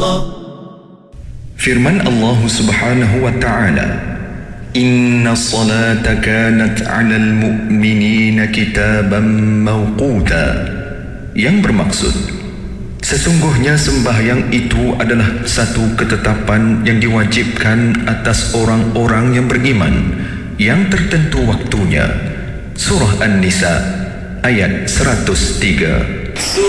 Firman Allah Subhanahu wa ta'ala, Inna salata kanat 'alal mu'minina kitaban mawquta, yang bermaksud sesungguhnya sembahyang itu adalah satu ketetapan yang diwajibkan atas orang-orang yang beriman, yang tertentu waktunya. Surah An-Nisa ayat 103.